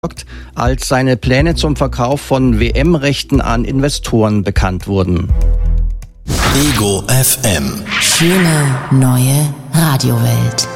als seine Pläne zum Verkauf von WM-Rechten an Investoren bekannt wurden. Ego FM. Schöne neue Radiowelt.